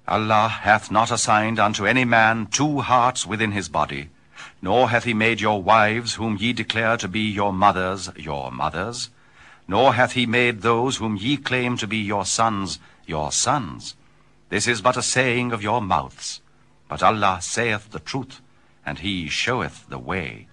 Allah hath not assigned unto any man 2 hearts within his body, nor hath he made your wives whom ye declare to be your mothers, nor hath he made those whom ye claim to be your sons. This is but a saying of your mouths. But Allah saith the truth, and he showeth the way.